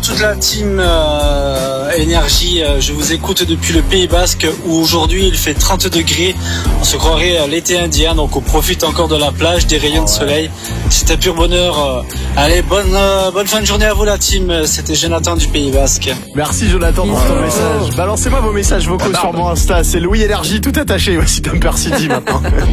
toute la team Énergie. Je vous écoute depuis le Pays Basque où aujourd'hui il fait 30 degrés. On se croirait à l'été indien, donc on profite encore de la plage, des rayons de soleil. C'est un pur bonheur. Allez, bonne fin de journée à vous la team. C'était Jonathan du Pays Basque. Merci Jonathan pour ton message. Balancez-moi vos messages vocaux sur mon Insta. C'est Louis Énergie tout attaché. Voici Dumper City maintenant.